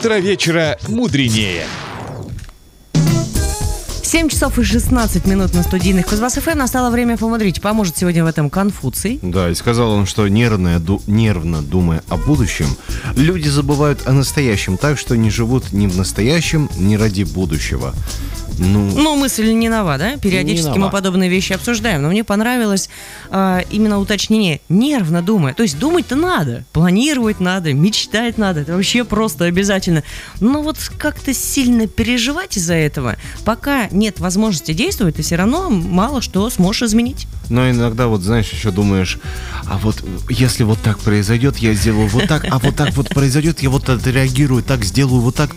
утро вечера мудренее. 7 часов и 16 минут на студийных Кузбасс-ФМ. Настало время помудрить. Поможет сегодня в этом Конфуций. Да, и сказал он, что нервно думая о будущем, люди забывают о настоящем так, что не живут ни в настоящем, ни ради будущего. Ну, мысль не нова, да? Периодически не нова. мы подобные вещи обсуждаем. Но мне понравилось именно уточнение «нервно думая». То есть думать-то надо, планировать надо, мечтать надо. Это вообще просто обязательно. Но вот как-то сильно переживать из-за этого, пока нет возможности действовать, ты все равно мало что сможешь изменить. Но иногда, вот знаешь, еще думаешь, а вот если вот так произойдет, я сделаю вот так, а вот так вот произойдет, я вот отреагирую, так сделаю, вот так.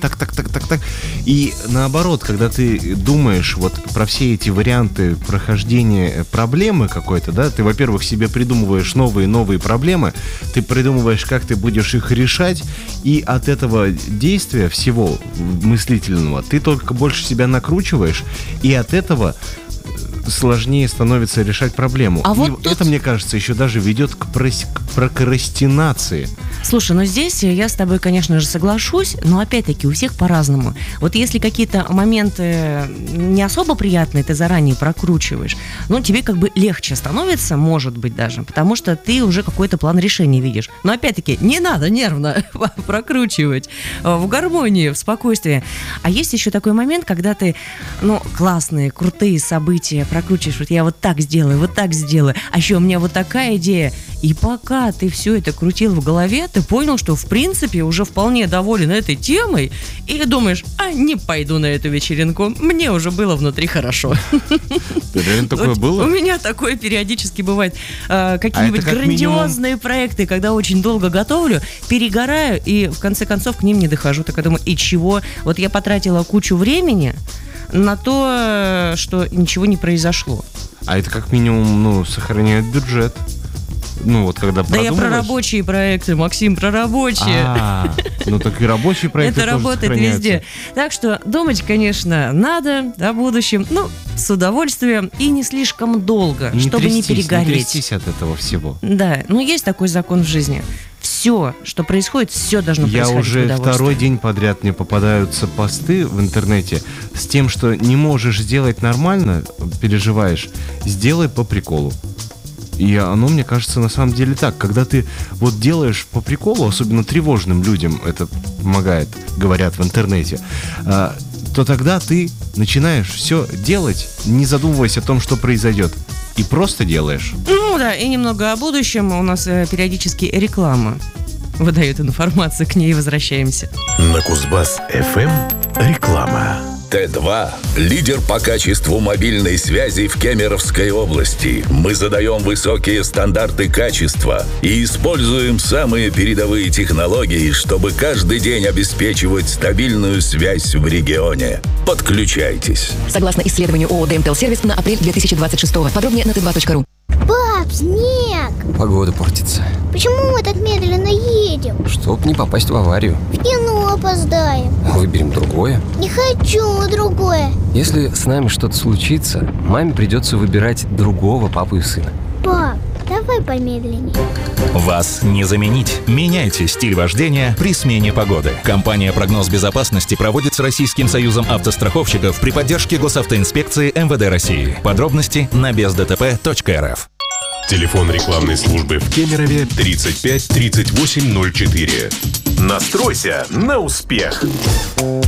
И наоборот, когда ты думаешь вот про все эти варианты прохождения проблемы какой-то, да, ты, во-первых, себе придумываешь новые проблемы, ты придумываешь, как ты будешь их решать, и от этого действия всего мыслительного ты только больше себя накручиваешь, и от этого сложнее становится решать проблему. А вот и это, мне кажется, еще даже ведет к прокрастинации. Слушай, ну здесь я с тобой, конечно же, соглашусь, но опять-таки у всех по-разному. Вот если какие-то моменты не особо приятные ты заранее прокручиваешь, ну тебе как бы легче становится, может быть даже, потому что ты уже какой-то план решения видишь. Но опять-таки не надо нервно прокручивать, в гармонии, в спокойствии. А есть еще такой момент, когда ты, классные, крутые события прокручиваешь, вот я вот так сделаю, а еще у меня вот такая идея. И пока ты все это крутил в голове, ты понял, что в принципе уже вполне доволен этой темой, и думаешь, не пойду на эту вечеринку, мне уже было внутри хорошо. Реально такое было? У меня такое периодически бывает. Какие-нибудь грандиозные проекты, когда очень долго готовлю, перегораю, и в конце концов к ним не дохожу. Так я думаю, и чего? Вот я потратила кучу времени на то, что ничего не произошло. А это как минимум, сохраняет бюджет. Вот когда Да я про рабочие проекты, Максим, про рабочие. Так и рабочие проекты это тоже работает сохраняются. везде. Так что думать, конечно, надо о будущем, с удовольствием и не слишком долго, чтобы не перегореть. Не трястись от этого всего. Да, есть такой закон в жизни. Все, что происходит, все должно происходить Я уже в удовольствие. второй день подряд мне попадаются посты в интернете с тем, что не можешь сделать нормально, переживаешь, сделай по приколу. И оно, мне кажется, на самом деле так. Когда ты вот делаешь по приколу, особенно тревожным людям это помогает, говорят в интернете, то тогда ты начинаешь все делать, не задумываясь о том, что произойдет. И просто делаешь. И немного о будущем. У нас периодически реклама выдает информацию, к ней возвращаемся. На Кузбасс-ФМ реклама. Т2 – лидер по качеству мобильной связи в Кемеровской области. Мы задаем высокие стандарты качества и используем самые передовые технологии, чтобы каждый день обеспечивать стабильную связь в регионе. Подключайтесь. Согласно исследованию ООО «ДМТЛ Сервис» на апрель 2026. Подробнее на t2.ru. Пап, снег! Погода портится. Почему мы так медленно едем? Чтоб не попасть в аварию. В кино опоздаем. Выберем другое. Не хочу другое. Если с нами что-то случится, маме придется выбирать другого папу и сына. Пап, давай помедленнее. Вас не заменить. Меняйте стиль вождения при смене погоды. Компания «Прогноз безопасности» проводит с Российским союзом автостраховщиков при поддержке Госавтоинспекции МВД России. Подробности на бездтп.рф. Телефон рекламной службы в Кемерове 35 38 04. Настройся на успех.